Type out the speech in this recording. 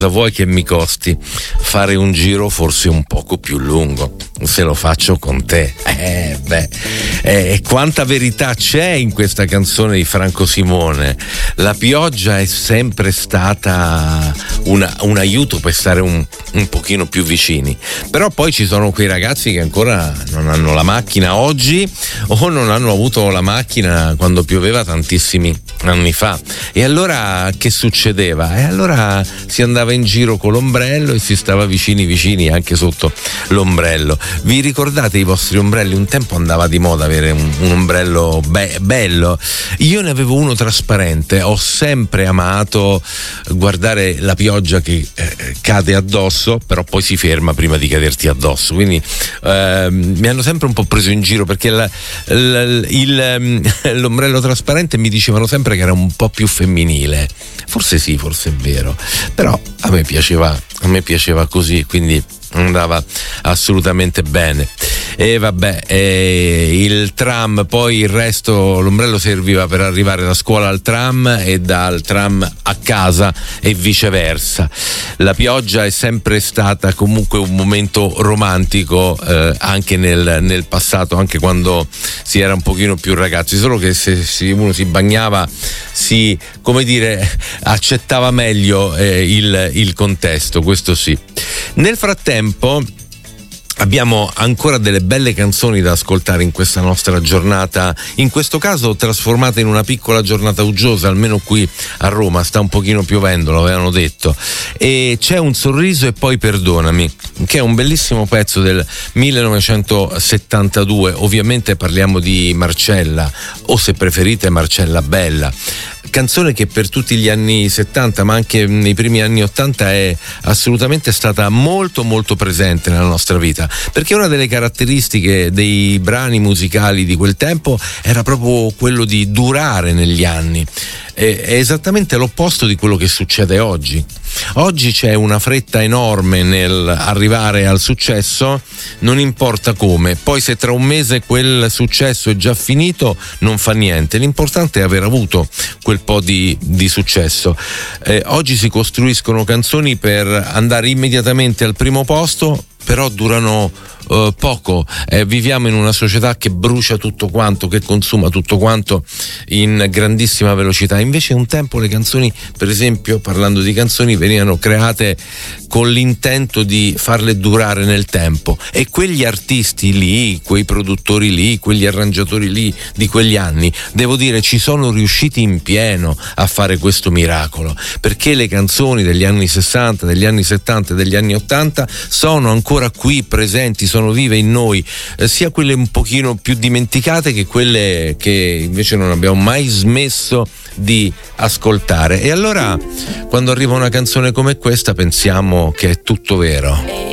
vuoi che mi costi fare un giro forse un poco più lungo se lo faccio con te? Quanta verità c'è in questa canzone di Franco Simone. La pioggia è sempre stata un aiuto per stare un pochino più vicini, però poi ci sono quei ragazzi che ancora non hanno la macchina oggi o non hanno avuto la macchina quando pioveva tantissimi anni fa, e allora che succedeva? E allora si andava in giro con l'ombrello e si stava vicini anche sotto l'ombrello. Vi ricordate i vostri ombrelli? Un tempo andava di moda avere un ombrello bello. Io ne avevo uno trasparente. Ho sempre amato guardare la pioggia che cade addosso, però poi si ferma prima di caderti addosso, quindi mi hanno sempre un po' preso in giro perché l'ombrello trasparente mi dicevano sempre che era un po' più femminile. Forse sì, forse è vero, però a me piaceva così, quindi andava assolutamente bene. E vabbè, il tram, poi il resto, l'ombrello serviva per arrivare da scuola al tram e dal tram a casa e viceversa. La pioggia è sempre stata comunque un momento romantico, anche nel passato, anche quando si era un pochino più ragazzi, solo che se uno si bagnava accettava meglio il contesto, questo sì. Nel frattempo abbiamo ancora delle belle canzoni da ascoltare in questa nostra giornata, in questo caso trasformata in una piccola giornata uggiosa, almeno qui a Roma sta un pochino piovendo, lo avevano detto, e c'è Un sorriso e poi perdonami, che è un bellissimo pezzo del 1972, ovviamente parliamo di Marcella, o se preferite Marcella Bella, canzone che per tutti gli anni 70 ma anche nei primi anni 80 è assolutamente stata molto molto presente nella nostra vita, perché una delle caratteristiche dei brani musicali di quel tempo era proprio quello di durare negli anni. È esattamente l'opposto di quello che succede oggi. Oggi c'è una fretta enorme nel arrivare al successo, non importa come, poi se tra un mese quel successo è già finito non fa niente, l'importante è aver avuto quel po' di successo. Oggi si costruiscono canzoni per andare immediatamente al primo posto, però durano poco. Viviamo in una società che brucia tutto quanto, che consuma tutto quanto in grandissima velocità. Invece un tempo le canzoni, per esempio, parlando di canzoni, venivano create con l'intento di farle durare nel tempo, e quegli artisti lì, quei produttori lì, quegli arrangiatori lì di quegli anni, devo dire, ci sono riusciti in pieno a fare questo miracolo, perché le canzoni degli anni 60, degli anni 70 e degli anni 80 sono ancora qui presenti, sono vive in noi, sia quelle un pochino più dimenticate che quelle che invece non abbiamo mai smesso di ascoltare. E allora quando arriva una canzone come questa pensiamo che è tutto vero.